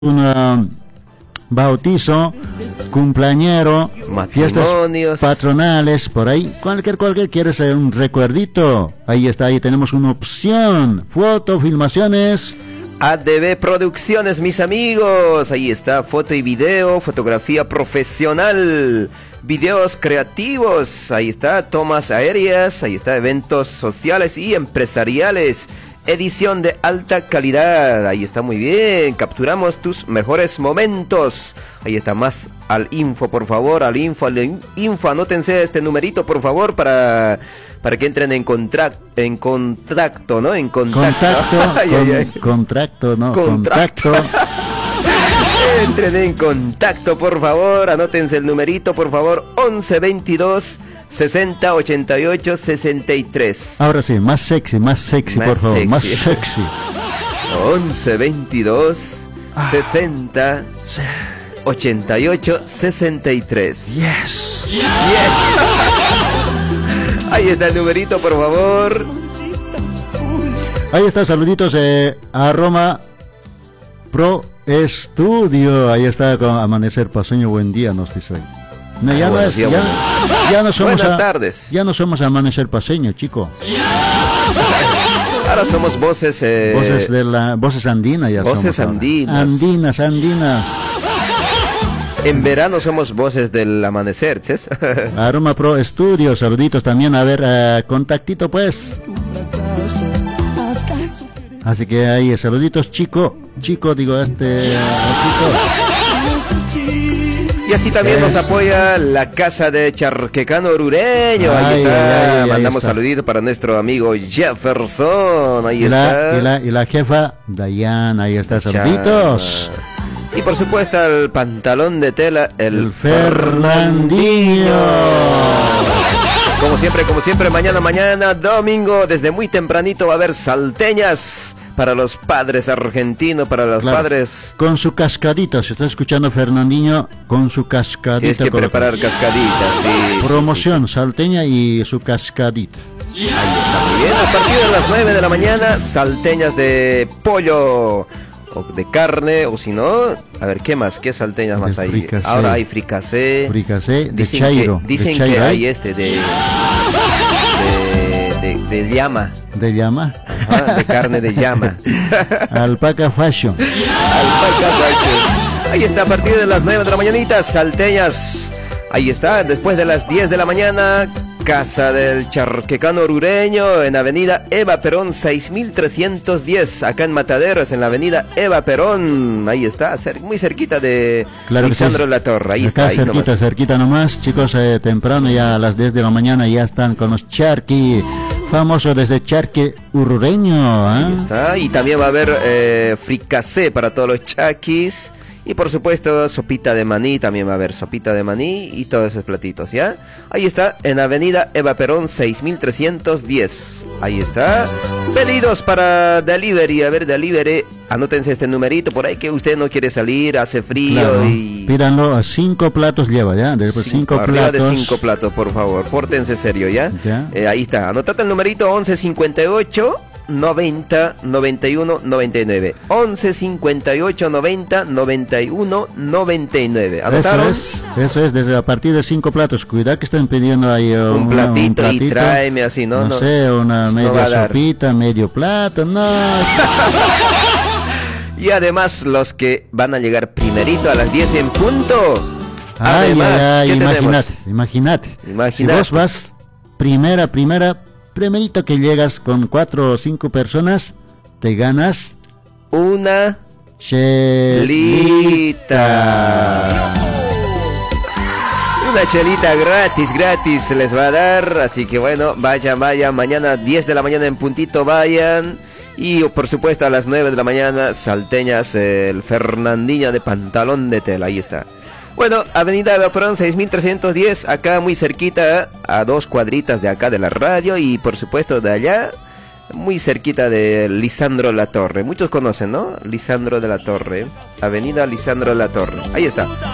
un bautizo, cumpleañero, fiestas patronales, por ahí, cualquier quieres un recuerdito, ahí está, ahí tenemos una opción, foto, filmaciones. ADB Producciones, mis amigos, ahí está, foto y video, fotografía profesional, videos creativos, ahí está, tomas aéreas, ahí está, eventos sociales y empresariales. Edición de alta calidad, ahí está, muy bien, capturamos tus mejores momentos. Ahí está, más al info, por favor, al info, anótense este numerito, por favor, para que entren en contacto, ¿no? En contacto. Entren en contacto, por favor, anótense el numerito, por favor, 1122 60 88 63. Ahora sí, más sexy, por favor, sexy. Más sexy. 11 22 60 88 63. Yes. Ahí está el numerito, por favor. Ahí está, saluditos a Roma Pro Estudio. Ahí está con Amanecer Paseño, buen día, nos dice hoy. No, ya no somos buenas tardes. Ya no somos Amanecer Paseño, chico. Ahora somos voces voces andinas, ya voces somos andinas. Andinas. En verano somos voces del amanecer, ¿sí? Aroma Pro Estudio, saluditos también, a ver, contactito pues. Así que ahí, saluditos, chico, digo, Y así también nos apoya la casa de Charquecano Orureño. Ahí está. Mandamos saluditos para nuestro amigo Jefferson. Ahí está. Y la jefa Dayana. Ahí está. Saluditos. Y por supuesto el pantalón de tela, el Fernandinho. Como siempre, mañana, domingo, desde muy tempranito va a haber salteñas. Para los padres argentinos, para los padres... Con su cascadita, se está escuchando Fernandinho, con su cascadita. Tienes que preparar cascaditas, sí. Promoción, sí. Salteña y su cascadita. Ahí está, muy bien. A partir de las 9 de la mañana, salteñas de pollo, o de carne, o si no... A ver, ¿qué más? ¿Qué salteñas más hay? Fricasé. Ahora hay fricasé. Dicen chairo. Dicen que hay de llama. ¿De llama? Ajá, de carne de llama. Alpaca Fashion. Ahí está, a partir de las 9 de la mañanita, salteñas. Ahí está, después de las 10 de la mañana, Casa del Charquecano Orureño, en avenida Eva Perón 6310, acá en Mataderos, en la avenida Eva Perón. Ahí está, muy cerquita de Lisandro Latorre. Ahí acá está, cerquita nomás, chicos, temprano, ya a las 10 de la mañana ya están con los charqui. Famoso desde Charque Urreño, ¿eh? Ahí está, y también va a haber fricasé para todos los chaquis. Y por supuesto, sopita de maní, también va a haber sopita de maní y todos esos platitos, ¿ya? Ahí está, en avenida Eva Perón 6310. Ahí está. Pedidos para delivery, a ver, delivery. Anótense este numerito, por ahí que usted no quiere salir, hace frío, claro. Y... Pídanlo, a 5 platos lleva, ¿ya? Después 5 platos. De 5 platos, por favor, pórtense serio, ¿ya? Ahí está, anotate el numerito 1158 90 91 99. 11 58 90 91 99. ¿Anotaron? Eso es, desde a partir de 5 platos. Cuidado que estén pidiendo ahí un platito y tráeme así, ¿no? No sé, una media sopita, medio plato, no. Y además los que van a llegar primerito a las 10 en punto. Además, imagínate. Si vos vas primerito que llegas con 4 o 5 personas, te ganas una chelita. Una chelita gratis se les va a dar. Así que bueno, vayan, mañana 10 de la mañana en puntito, vayan. Y por supuesto a las 9 de la mañana, salteñas, el Fernandinho de pantalón de tela, ahí está. Bueno, avenida Eva Perón 6310, acá muy cerquita, a 2 cuadritas de acá de la radio, y por supuesto de allá, muy cerquita de Lisandro Latorre. Muchos conocen, ¿no? Lisandro de la Torre, avenida Lisandro de la Torre, ahí está.